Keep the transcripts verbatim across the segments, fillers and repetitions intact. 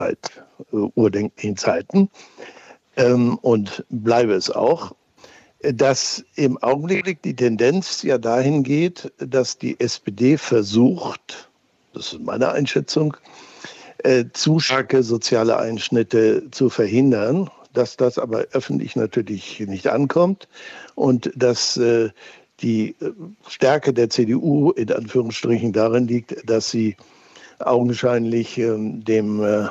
seit äh, urdenklichen Zeiten ähm, und bleibe es auch, dass im Augenblick die Tendenz ja dahin geht, dass die S P D versucht, das ist meine Einschätzung, äh, zu starke soziale Einschnitte zu verhindern, dass das aber öffentlich natürlich nicht ankommt und dass äh, die Stärke der C D U in Anführungsstrichen darin liegt, dass sie augenscheinlich äh, dem äh,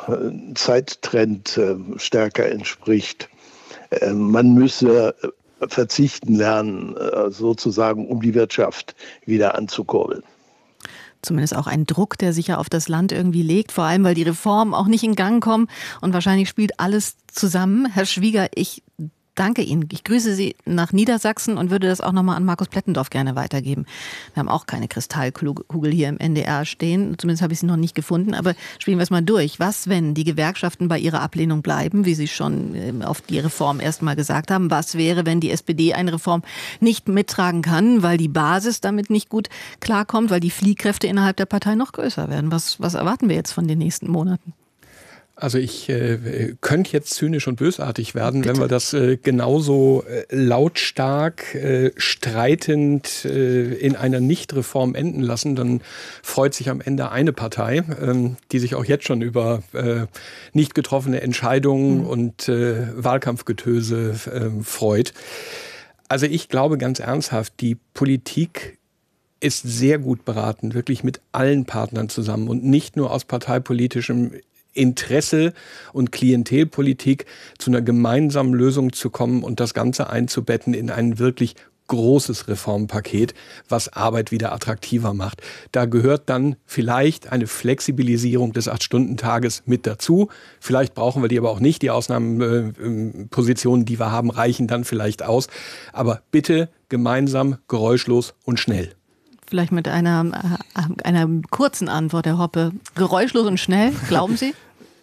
Zeittrend äh, stärker entspricht. Äh, man müsse verzichten lernen, äh, sozusagen, um die Wirtschaft wieder anzukurbeln. Zumindest auch ein Druck, der sich ja auf das Land irgendwie legt, vor allem, weil die Reformen auch nicht in Gang kommen und wahrscheinlich spielt alles zusammen. Herr Schwieger, ich danke Ihnen. Ich grüße Sie nach Niedersachsen und würde das auch nochmal an Markus Plettendorf gerne weitergeben. Wir haben auch keine Kristallkugel hier im N D R stehen, zumindest habe ich sie noch nicht gefunden, aber spielen wir es mal durch. Was, wenn die Gewerkschaften bei ihrer Ablehnung bleiben, wie Sie schon auf die Reform erstmal gesagt haben? Was wäre, wenn die S P D eine Reform nicht mittragen kann, weil die Basis damit nicht gut klarkommt, weil die Fliehkräfte innerhalb der Partei noch größer werden? Was, was erwarten wir jetzt von den nächsten Monaten? Also ich äh, könnte jetzt zynisch und bösartig werden, Bitte. wenn wir das äh, genauso äh, lautstark, äh, streitend äh, in einer Nichtreform enden lassen. Dann freut sich am Ende eine Partei, ähm, die sich auch jetzt schon über äh, nicht getroffene Entscheidungen mhm. und äh, Wahlkampfgetöse äh, freut. Also ich glaube ganz ernsthaft, die Politik ist sehr gut beraten, wirklich mit allen Partnern zusammen und nicht nur aus parteipolitischem Interesse und Klientelpolitik zu einer gemeinsamen Lösung zu kommen und das Ganze einzubetten in ein wirklich großes Reformpaket, was Arbeit wieder attraktiver macht. Da gehört dann vielleicht eine Flexibilisierung des acht-Stunden-Tages mit dazu. Vielleicht brauchen wir die aber auch nicht. Die Ausnahmepositionen, die wir haben, reichen dann vielleicht aus. Aber bitte gemeinsam, geräuschlos und schnell. Vielleicht mit einer, äh, einer kurzen Antwort, Herr Hoppe. Geräuschlos und schnell, glauben Sie?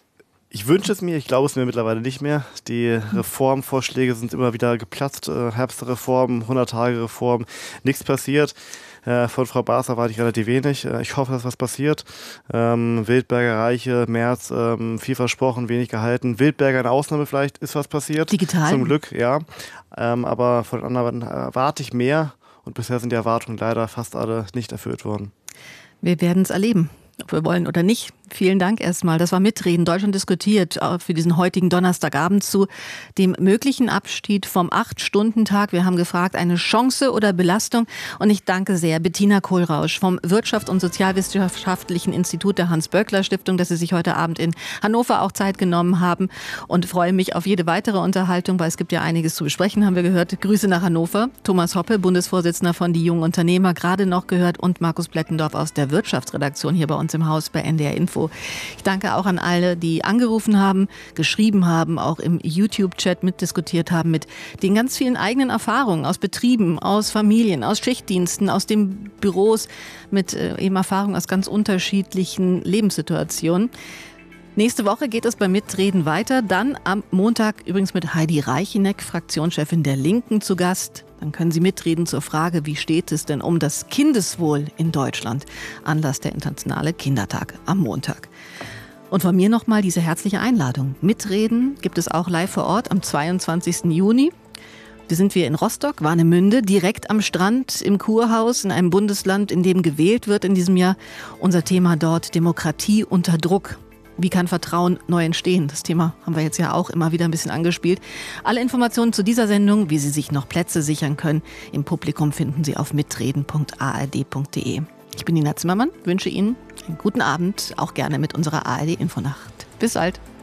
Ich wünsche es mir, ich glaube es mir mittlerweile nicht mehr. Die Reformvorschläge sind immer wieder geplatzt. Äh, Herbstreform, hundert-Tage-Reform, nichts passiert. Äh, von Frau Baas erwarte ich relativ wenig. Äh, ich hoffe, dass was passiert. Ähm, Wildberger, Reiche, Merz, ähm, viel versprochen, wenig gehalten. Wildberger eine Ausnahme vielleicht, ist was passiert. Digital? Zum Glück, ja. Ähm, aber von den anderen erwarte ich mehr. Und bisher sind die Erwartungen leider fast alle nicht erfüllt worden. Wir werden es erleben, ob wir wollen oder nicht. Vielen Dank erstmal. Das war Mitreden. Deutschland diskutiert für diesen heutigen Donnerstagabend zu dem möglichen Abschied vom acht-Stunden-Tag. Wir haben gefragt, eine Chance oder Belastung? Und ich danke sehr Bettina Kohlrausch vom Wirtschafts- und Sozialwissenschaftlichen Institut der Hans-Böckler-Stiftung, dass Sie sich heute Abend in Hannover auch Zeit genommen haben und freue mich auf jede weitere Unterhaltung, weil es gibt ja einiges zu besprechen, haben wir gehört. Grüße nach Hannover. Thomas Hoppe, Bundesvorsitzender von Die Jungen Unternehmer, gerade noch gehört und Markus Plettendorf aus der Wirtschaftsredaktion hier bei uns im Haus bei N D R Info. Ich danke auch an alle, die angerufen haben, geschrieben haben, auch im YouTube-Chat mitdiskutiert haben mit den ganz vielen eigenen Erfahrungen aus Betrieben, aus Familien, aus Schichtdiensten, aus den Büros, mit äh, eben Erfahrungen aus ganz unterschiedlichen Lebenssituationen. Nächste Woche geht es beim Mitreden weiter. Dann am Montag übrigens mit Heidi Reicheneck, Fraktionschefin der Linken, zu Gast. Dann können Sie mitreden zur Frage, wie steht es denn um das Kindeswohl in Deutschland? Anlass der Internationale Kindertag am Montag. Und von mir nochmal diese herzliche Einladung. Mitreden gibt es auch live vor Ort am zweiundzwanzigsten Juni. Wir sind wir in Rostock, Warnemünde, direkt am Strand im Kurhaus in einem Bundesland, in dem gewählt wird in diesem Jahr. Unser Thema dort: Demokratie unter Druck. Wie kann Vertrauen neu entstehen? Das Thema haben wir jetzt ja auch immer wieder ein bisschen angespielt. Alle Informationen zu dieser Sendung, wie Sie sich noch Plätze sichern können, im Publikum finden Sie auf mitreden punkt a r d punkt d e. Ich bin Nina Zimmermann, wünsche Ihnen einen guten Abend, auch gerne mit unserer A R D Infonacht. Bis bald.